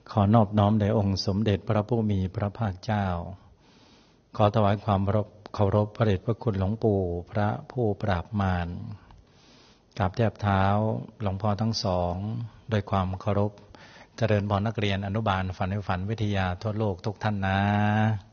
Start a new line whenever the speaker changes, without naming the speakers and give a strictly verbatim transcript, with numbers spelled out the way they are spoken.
ขอนอบน้อมแด่องค์สมเด็จพระผู้มีพระภาคเจ้าขอถวายความเคารพพระเดชพระคุณหลวงปู่พระผู้ปราบมารกราบแทบเท้าหลวงพ่อทั้งสองโดยความเคารพเจริญพรนักเรียนอนุบาลฝันในฝันวิทยาทั่วโลกทุกท่านนะ